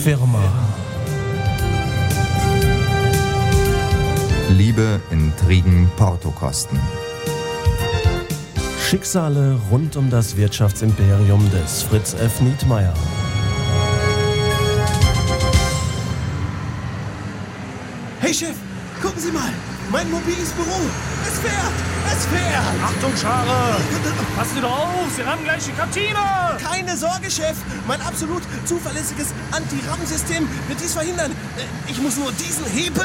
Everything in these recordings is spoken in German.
Firma. Liebe, Intrigen, Portokosten. Schicksale rund um das Wirtschaftsimperium des Fritz F. Nietmeyer. Hey Chef, gucken Sie mal, mein mobiles Büro. Es fährt. Achtung, Schare! Passen Sie doch auf, Sie rammen gleich die Kantine! Keine Sorge, Chef. Mein absolut zuverlässiges Anti-Rammsystem wird dies verhindern. Ich muss nur diesen Hebel...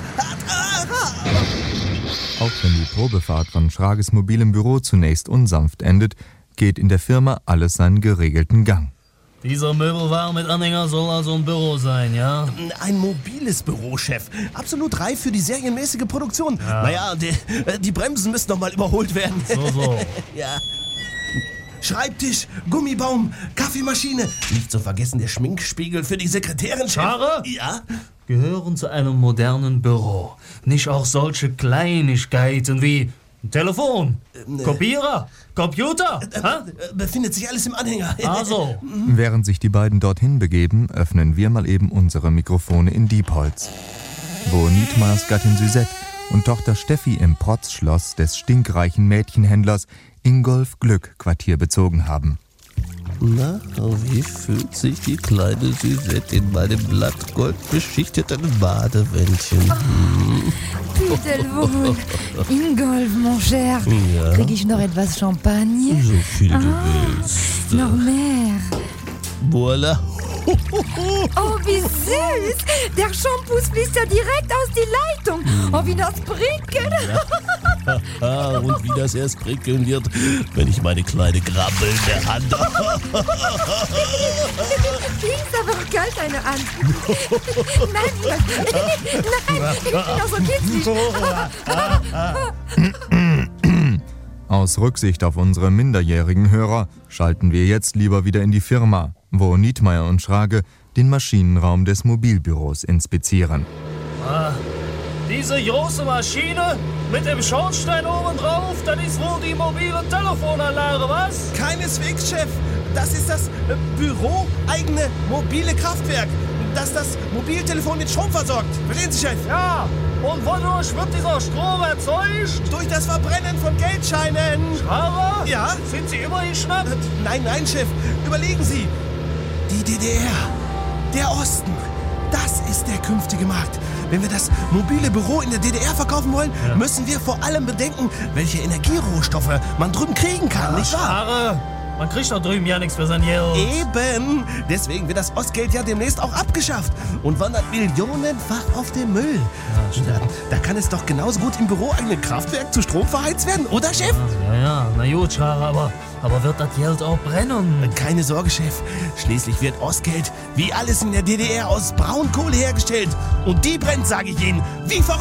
Auch wenn die Probefahrt von Schrages mobilem Büro zunächst unsanft endet, geht in der Firma alles seinen geregelten Gang. Dieser Möbelwagen mit Anhänger soll also ein Büro sein, ja? Ein mobiles Büro, Chef. Absolut reif für die serienmäßige Produktion. Ja. Naja, die Bremsen müssen noch mal überholt werden. So. Ja. Schreibtisch, Gummibaum, Kaffeemaschine. Nicht zu vergessen der Schminkspiegel für die Sekretärin, Chef. Schare? Ja? Gehören zu einem modernen Büro. Nicht auch solche Kleinigkeiten wie ein Telefon, Kopierer, Computer? Befindet sich alles im Anhänger. Also. Während sich die beiden dorthin begeben, öffnen wir mal eben unsere Mikrofone in Diepholz, wo Nietmeyers Gattin Suzette und Tochter Steffi im Protzschloss des stinkreichen Mädchenhändlers Ingolf Glück Quartier bezogen haben. Na, wie fühlt sich die kleine Suzette in meinem blattgoldbeschichteten Badewändchen? Pudelwohl. Ingolf, mon cher. Ja? Krieg ich noch etwas Champagner? So viel du willst. Noch mehr. Voila. Oh, wie süß. Der Shampoo fließt ja direkt aus die Leitung. Oh, wie das prickelt. Und wie das erst prickeln wird, wenn ich meine kleine Grabbel in der Hand habe. Die ist aber auch kalt, deine Hand. Nein, ich bin doch so kitzlig. Aus Rücksicht auf unsere minderjährigen Hörer schalten wir jetzt lieber wieder in die Firma, wo Nietmeyer und Schrage den Maschinenraum des Mobilbüros inspizieren. Diese große Maschine mit dem Schornstein oben drauf, das ist wohl die mobile Telefonanlage, was? Keineswegs, Chef. Das ist das büroeigene mobile Kraftwerk, das das Mobiltelefon mit Strom versorgt. Verstehen Sie, Chef? Ja, und wodurch wird dieser Strom erzeugt? Durch das Verbrennen von Geldscheinen. Schare? Ja? Sind Sie immer geschnappt? Nein, Chef. Überlegen Sie. Die DDR, der Osten, das ist der künftige Markt. Wenn wir das mobile Büro in der DDR verkaufen wollen, müssen wir vor allem bedenken, welche Energierohstoffe man drüben kriegen kann, nicht wahr? Schare, man kriegt doch drüben ja nichts für sein Geld. Eben. Deswegen wird das Ostgeld ja demnächst auch abgeschafft und wandert millionenfach auf den Müll. Da kann es doch genauso gut im büroeigenen Kraftwerk zu Strom verheizt werden, oder, Chef? Ja, na gut, Schare, aber wird das Geld auch brennen? Keine Sorge, Chef. Schließlich wird Ostgeld wie alles in der DDR aus Braunkohle hergestellt. Und die brennt, sage ich Ihnen, wie verrückt.